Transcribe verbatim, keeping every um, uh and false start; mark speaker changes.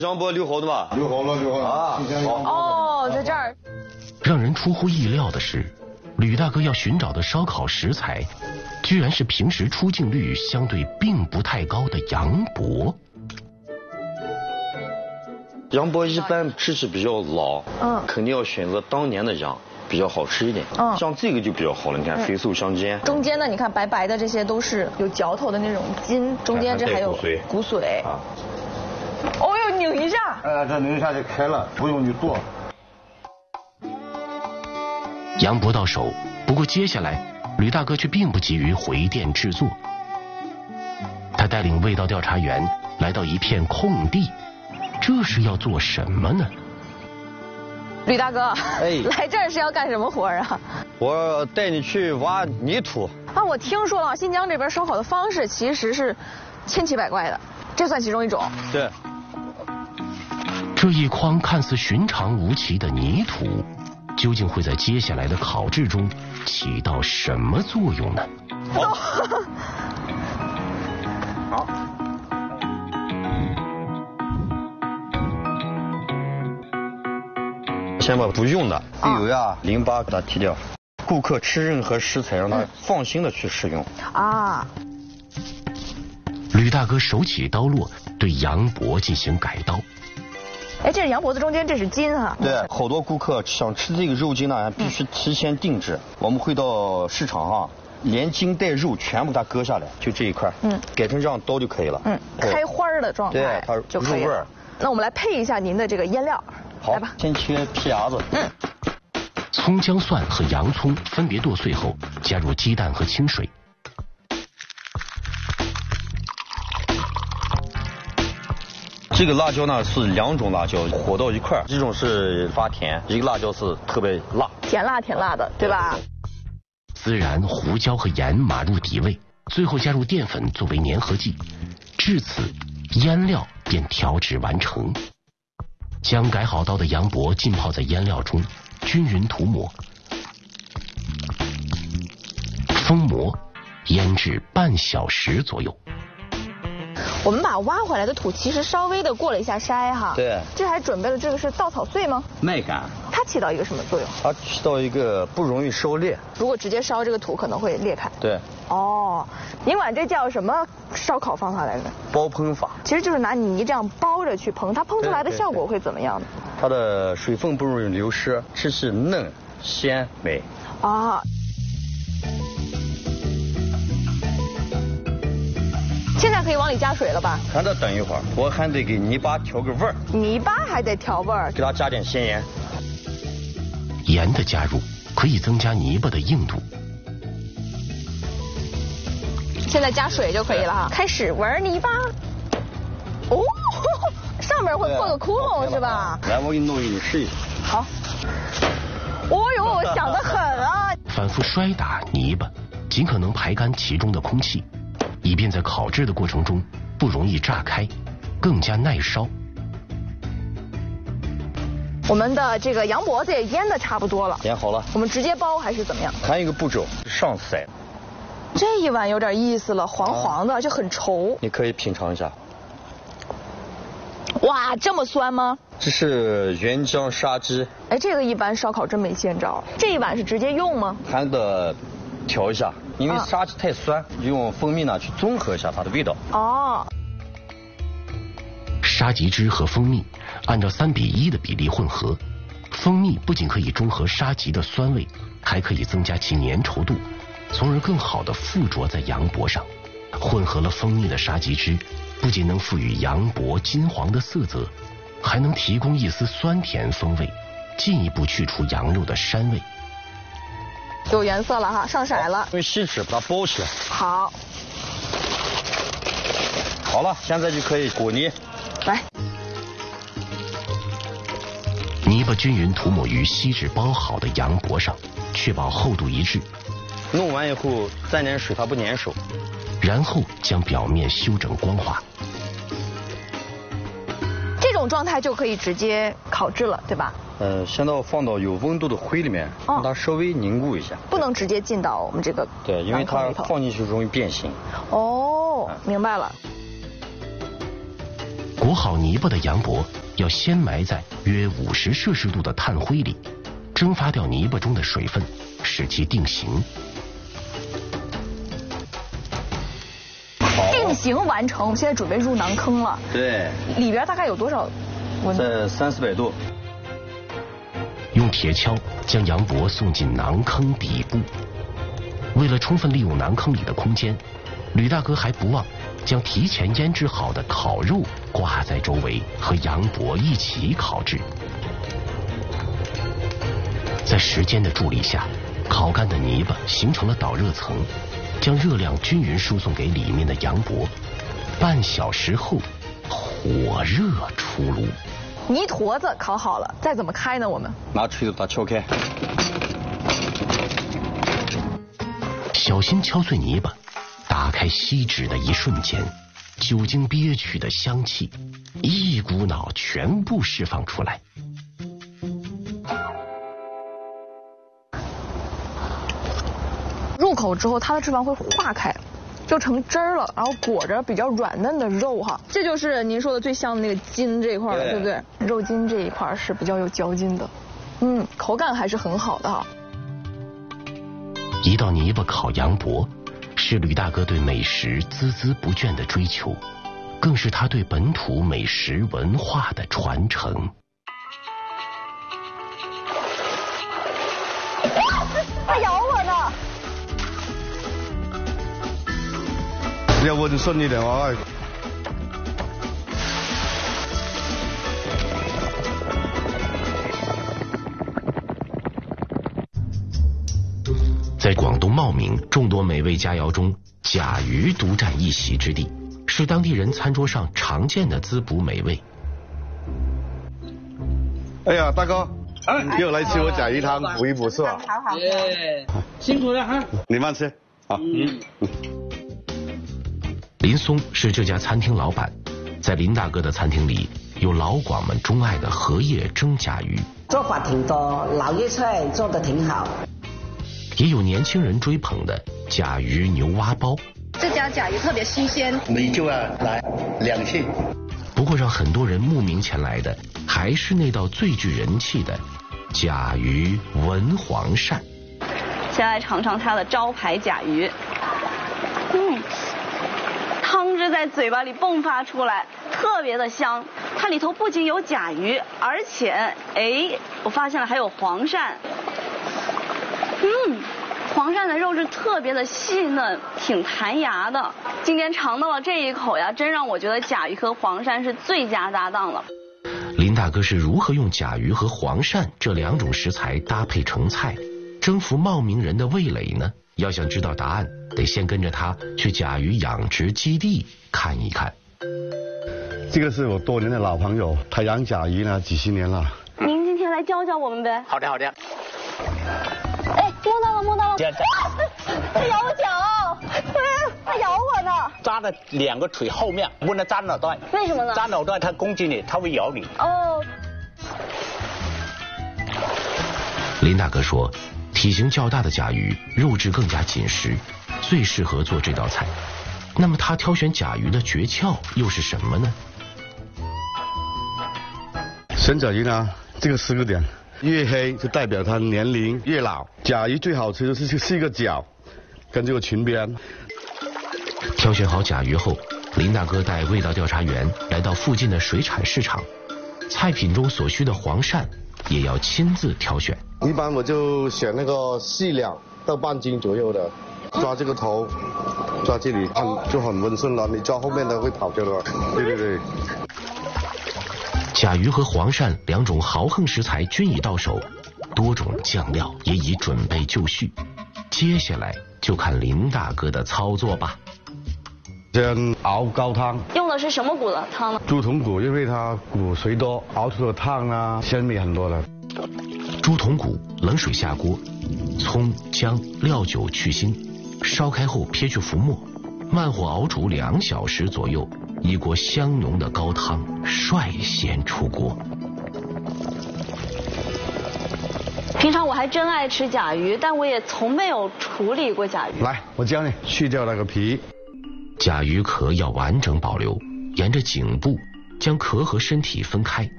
Speaker 1: 杨博留好的吧？
Speaker 2: 留好了，留好了啊！
Speaker 3: 哦，在这儿。
Speaker 4: 让人出乎意料的是，吕大哥要寻找的烧烤食材，居然是平时出镜率相对并不太高的羊脖。
Speaker 1: 羊脖一般吃起比较老，嗯，肯定要选择当年的羊。比较好吃一点，嗯，像这个就比较好了。你看，肥瘦相间。
Speaker 3: 中间呢，你看白白的这些都是有嚼头的那种筋，中间这还有骨髓。啊。哦哟，拧一下。
Speaker 2: 哎，这拧一下就开了，不用你剁。
Speaker 4: 羊脖到手，不过接下来吕大哥却并不急于回店制作。他带领味道调查员来到一片空地，这是要做什么呢？
Speaker 3: 吕大哥，哎，来这儿是要干什么活啊？
Speaker 1: 我带你去挖泥土。
Speaker 3: 啊，我听说了，新疆这边烧烤的方式其实是千奇百怪的，这算其中一种。
Speaker 1: 对。
Speaker 4: 这一筐看似寻常无奇的泥土，究竟会在接下来的烤制中起到什么作用呢？
Speaker 1: 好。好。先把不用的废油呀、淋巴给它剔掉。顾客吃任何食材，让他放心的去食用。啊。
Speaker 4: 吕大哥手起刀落，对羊脖进行改刀。
Speaker 3: 哎，这是羊脖子中间，这是筋哈。
Speaker 1: 对，好多顾客想吃这个肉筋呢，必须提前定制。嗯、我们会到市场上，连筋带肉全部给它割下来，就这一块，嗯，改成这样刀就可以了。
Speaker 3: 嗯，开花的状态，
Speaker 1: 对，它
Speaker 3: 就可以了。那我们来配一下您的这个腌料。
Speaker 1: 好，来吧，先切皮芽子。嗯。
Speaker 4: 葱、姜、蒜和洋葱分别剁碎后，加入鸡蛋和清水。
Speaker 1: 这个辣椒呢是两种辣椒和到一块儿，一种是发甜，一个辣椒是特别辣，
Speaker 3: 甜辣甜辣的，对吧？
Speaker 4: 孜然、胡椒和盐码入底味，最后加入淀粉作为粘合剂，至此腌料便调制完成。将改好刀的羊脖浸泡在腌料中，均匀涂抹，封膜，腌制半小时左右。
Speaker 3: 我们把挖回来的土其实稍微的过了一下筛哈。
Speaker 1: 对。
Speaker 3: 这还准备了这个是稻草穗吗？
Speaker 1: 麦秆。
Speaker 3: 它起到一个什么作用？
Speaker 1: 它起到一个不容易烧裂。
Speaker 3: 如果直接烧这个土可能会裂开。
Speaker 1: 对。
Speaker 3: 哦，您管这叫什么烧烤方法来着？
Speaker 1: 包烹法。
Speaker 3: 其实就是拿泥这样包着去烹，它烹出来的效果会怎么样呢？
Speaker 1: 它的水分不容易流失，吃起嫩鲜美。啊。
Speaker 3: 现在可以往里加水了吧？
Speaker 1: 还得等一会儿，我还得给泥巴调个味儿。
Speaker 3: 泥巴还得调味儿，
Speaker 1: 给它加点咸盐。
Speaker 4: 盐的加入可以增加泥巴的硬度。
Speaker 3: 现在加水就可以了哈。开始玩泥巴。哦，上面会破个窟窿是吧？
Speaker 1: 来，我给你弄一个，你试一下。
Speaker 3: 好。哦呦，我想得很啊！
Speaker 4: 反复摔打泥巴，尽可能排干其中的空气。以便在烤制的过程中不容易炸开，更加耐烧。
Speaker 3: 我们的这个羊脖子也腌的差不多了，
Speaker 1: 腌好了。
Speaker 3: 我们直接包还是怎么样？
Speaker 1: 还有一个步骤，上色。
Speaker 3: 这一碗有点意思了，黄黄的，就很稠。
Speaker 1: 你可以品尝一下。
Speaker 3: 哇，这么酸吗？
Speaker 1: 这是原浆杀鸡。
Speaker 3: 哎，这个一般烧烤真没见着。这一碗是直接用吗？
Speaker 1: 还得调一下。因为杀鸡太酸，用蜂蜜呢去中和一下它的味道。哦。
Speaker 4: 杀鸡汁和蜂蜜按照三比一的比例混合，蜂蜜不仅可以中和杀鸡的酸味，还可以增加其粘稠度，从而更好地附着在羊脖上。混合了蜂蜜的杀鸡汁，不仅能赋予羊脖金黄的色泽，还能提供一丝酸甜风味，进一步去除羊肉的膻味。
Speaker 3: 有颜色了哈，上色了。
Speaker 1: 用锡纸把它包起来。
Speaker 3: 好。
Speaker 1: 好了，现在就可以裹泥。
Speaker 3: 来。
Speaker 4: 泥巴均匀涂抹于锡纸包好的羊脖上，确保厚度一致。
Speaker 1: 弄完以后沾点水，它不粘手。
Speaker 4: 然后将表面修整光滑。
Speaker 3: 这种状态就可以直接烤制了，对吧？
Speaker 1: 呃，先到放到有温度的灰里面，哦、让它稍微凝固一下。
Speaker 3: 不能直接进到我们这个
Speaker 1: 对，因为它放进去容易变形。
Speaker 3: 哦，嗯、明白了。
Speaker 4: 裹好泥巴的羊脖要先埋在约五十摄氏度的炭灰里，蒸发掉泥巴中的水分，使其定型。
Speaker 3: 定型完成，我们现在准备入馕坑了。
Speaker 1: 对，
Speaker 3: 里边大概有多少温度？
Speaker 1: 在三四百度。
Speaker 4: 用铁锹将羊脖送进馕坑底部。为了充分利用馕坑里的空间，吕大哥还不忘将提前腌制好的烤肉挂在周围，和羊脖一起烤制。在时间的助力下，烤干的泥巴形成了导热层，将热量均匀输送给里面的羊脖。半小时后，火热出炉。
Speaker 3: 泥坨子烤好了，再怎么开呢？我们
Speaker 1: 拿锤子把它敲开，
Speaker 4: 小心敲碎泥巴。打开锡纸的一瞬间，酒精憋屈的香气一股脑全部释放出来。
Speaker 3: 入口之后，它的脂肪会化开，就成汁儿了，然后裹着比较软嫩的肉哈。这就是您说的最香的那个筋这一块了，对不对？肉筋这一块是比较有嚼劲的，嗯，口感还是很好的哈。
Speaker 4: 一道泥巴烤羊脖，是吕大哥对美食孜孜不倦的追求，更是他对本土美食文化的传承。
Speaker 3: 它咬我呢！
Speaker 2: 要温顺一点哦。
Speaker 4: 在广东茂名众多美味佳肴中，甲鱼独占一席之地，是当地人餐桌上常见的滋补美味。
Speaker 2: 哎呀，大哥，又来吃我甲鱼汤，补一补是吧？
Speaker 5: 好好，耶，辛苦了哈。
Speaker 2: 你慢吃，好。嗯。
Speaker 4: 林松是这家餐厅老板，在林大哥的餐厅里，有老广们钟爱的荷叶蒸甲鱼，
Speaker 6: 做法挺多，老粤菜做得挺好。
Speaker 4: 也有年轻人追捧的甲鱼牛蛙包。
Speaker 7: 这家甲鱼特别新鲜，
Speaker 8: 你就要来两屉。
Speaker 4: 不过让很多人慕名前来的，还是那道最具人气的甲鱼文黄鳝。
Speaker 9: 先来尝尝它的招牌甲鱼，嗯，汤汁在嘴巴里迸发出来，特别的香。它里头不仅有甲鱼，而且，哎，我发现了还有黄鳝。嗯，黄鳝的肉质特别的细嫩，挺弹牙的。今天尝到了这一口呀，真让我觉得甲鱼和黄鳝是最佳搭档了。
Speaker 4: 林大哥是如何用甲鱼和黄鳝这两种食材搭配成菜，征服茂名人的味蕾呢？要想知道答案，得先跟着他去甲鱼养殖基地看一看。
Speaker 2: 这个是我多年的老朋友，他养甲鱼呢几十年了。
Speaker 9: 您今天来教教我们呗？
Speaker 8: 好的，好的。
Speaker 9: 哎，摸到了，摸到了！
Speaker 7: 它咬脚，它咬我呢。
Speaker 8: 扎在两个腿后面，不能扎脑袋。
Speaker 9: 为什么呢？
Speaker 8: 扎脑袋它攻击你，它会咬你。
Speaker 9: 哦。
Speaker 4: 林大哥说，体型较大的甲鱼肉质更加紧实，最适合做这道菜。那么他挑选甲鱼的诀窍又是什么呢？
Speaker 2: 选甲鱼呢，这个十个点。越黑就代表它年龄越老。甲鱼最好吃的是是一个角，跟这个裙边。
Speaker 4: 挑选好甲鱼后，林大哥带味道调查员来到附近的水产市场，菜品中所需的黄鳝也要亲自挑选。
Speaker 2: 一般我就选那个细两到半斤左右的，抓这个头，抓这里看就很温顺了，你抓后面的会跑掉的。对对对。
Speaker 4: 甲鱼和黄鳝两种豪横食材均已到手，多种酱料也已准备就绪。接下来就看林大哥的操作吧。
Speaker 2: 先熬高汤，
Speaker 9: 用的是什么骨的汤呢？
Speaker 2: 猪筒骨，因为它骨髓多，熬出的汤啊鲜美很多的。
Speaker 4: 猪筒骨冷水下锅，葱姜料酒去腥，烧开后撇去浮沫，慢火熬煮两小时左右。一锅香浓的高汤率先出锅。
Speaker 9: 平常我还真爱吃甲鱼，但我也从没有处理过甲鱼。
Speaker 2: 来，我教你去掉那个皮。
Speaker 4: 甲鱼壳要完整保留，沿着颈部将壳和身体分开，